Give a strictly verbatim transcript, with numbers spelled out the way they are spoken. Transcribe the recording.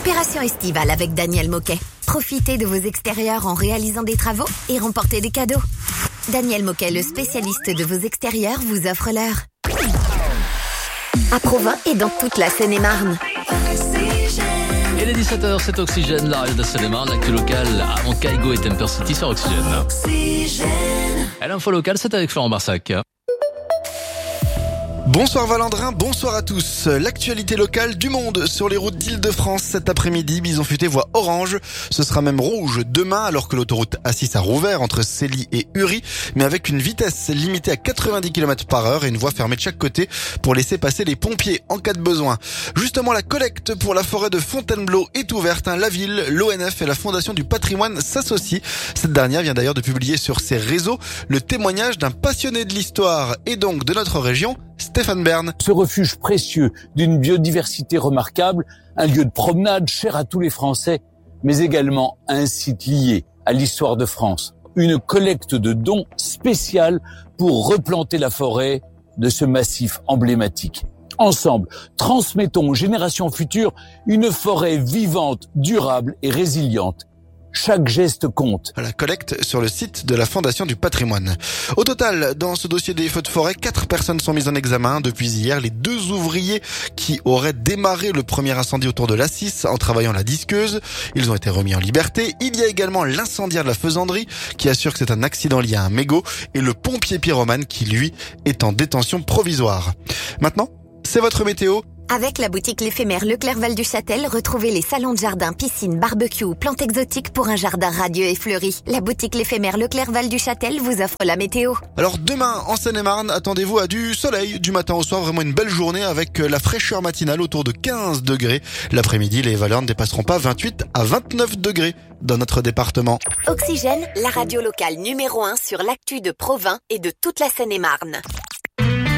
Opération estivale avec Daniel Moquet. Profitez de vos extérieurs en réalisant des travaux et remportez des cadeaux. Daniel Moquet, le spécialiste de vos extérieurs, vous offre l'heure. À Provins et dans toute la Seine-et-Marne. Il est dix-sept heures, c'est Oxygène, la radio de Seine-et-Marne, l'actu locale avant Kaigo et Temper City sur Oxygène. Oxygène. Et l'info locale, c'est avec Florent Barsac. Bonsoir Valandrin, bonsoir à tous. L'actualité locale du monde sur les routes d'Île-de-France cet après-midi. Bison Futé voie orange. Ce sera même rouge demain alors que l'autoroute A six a rouvert entre Célie et Uri, mais avec une vitesse limitée à quatre-vingt-dix kilomètres par heure et une voie fermée de chaque côté pour laisser passer les pompiers en cas de besoin. Justement, la collecte pour la forêt de Fontainebleau est ouverte. La ville, l'O N F et la Fondation du patrimoine s'associent. Cette dernière vient d'ailleurs de publier sur ses réseaux le témoignage d'un passionné de l'histoire et donc de notre région, Stéphane Bern. Ce refuge précieux d'une biodiversité remarquable, un lieu de promenade cher à tous les Français, mais également un site lié à l'histoire de France. Une collecte de dons spéciale pour replanter la forêt de ce massif emblématique. Ensemble, transmettons aux générations futures une forêt vivante, durable et résiliente. Chaque geste compte. La collecte sur le site de la Fondation du patrimoine. Au total, dans ce dossier des feux de forêt, quatre personnes sont mises en examen depuis hier. Les deux ouvriers qui auraient démarré le premier incendie autour de l'A six en travaillant la disqueuse, ils ont été remis en liberté. Il y a également l'incendiaire de la faisanderie qui assure que c'est un accident lié à un mégot et le pompier pyromane qui, lui, est en détention provisoire. Maintenant, c'est votre météo. Avec la boutique L'Éphémère Leclerc Val du Châtel, retrouvez les salons de jardin, piscine, barbecue ou plantes exotiques pour un jardin radieux et fleuri. La boutique L'Éphémère Leclerc Val du Châtel vous offre la météo. Alors demain, en Seine-et-Marne, attendez-vous à du soleil du matin au soir, vraiment une belle journée avec la fraîcheur matinale autour de quinze degrés. L'après-midi, les valeurs ne dépasseront pas vingt-huit à vingt-neuf degrés dans notre département. Oxygène, la radio locale numéro un sur l'actu de Provins et de toute la Seine-et-Marne.